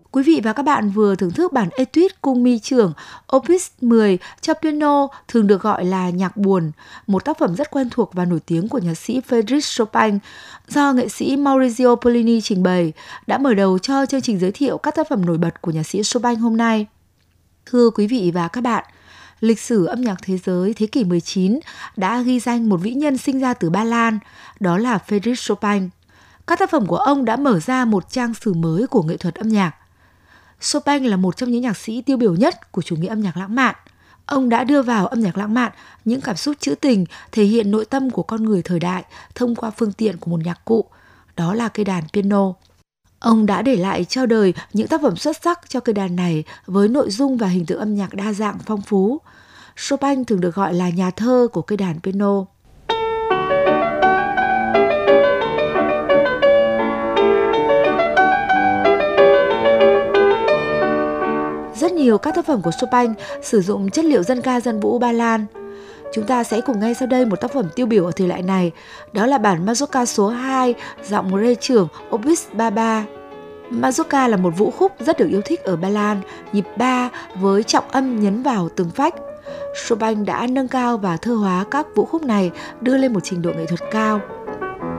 Quý vị và các bạn vừa thưởng thức bản Etude cung mi trưởng Opus 10 cho piano, thường được gọi là nhạc buồn, một tác phẩm rất quen thuộc và nổi tiếng của nhạc sĩ Frédéric Chopin do nghệ sĩ Maurizio Pollini trình bày, đã mở đầu cho chương trình giới thiệu các tác phẩm nổi bật của nhạc sĩ Chopin hôm nay. Thưa quý vị và các bạn, lịch sử âm nhạc thế giới thế kỷ 19 đã ghi danh một vĩ nhân sinh ra từ Ba Lan, đó là Frédéric Chopin. Các tác phẩm của ông đã mở ra một trang sử mới của nghệ thuật âm nhạc. Chopin là một trong những nhạc sĩ tiêu biểu nhất của chủ nghĩa âm nhạc lãng mạn. Ông đã đưa vào âm nhạc lãng mạn những cảm xúc trữ tình, thể hiện nội tâm của con người thời đại thông qua phương tiện của một nhạc cụ, đó là cây đàn piano. Ông đã để lại cho đời những tác phẩm xuất sắc cho cây đàn này với nội dung và hình tượng âm nhạc đa dạng phong phú. Chopin thường được gọi là nhà thơ của cây đàn piano. Rất nhiều các tác phẩm của Chopin sử dụng chất liệu dân ca dân vũ Ba Lan. Chúng ta sẽ cùng nghe sau đây một tác phẩm tiêu biểu ở thời đại này, đó là bản Mazurka số 2, giọng rê trưởng Opus 33. Mazurka là một vũ khúc rất được yêu thích ở Ba Lan, nhịp 3 với trọng âm nhấn vào từng phách. Chopin đã nâng cao và thơ hóa các vũ khúc này đưa lên một trình độ nghệ thuật cao.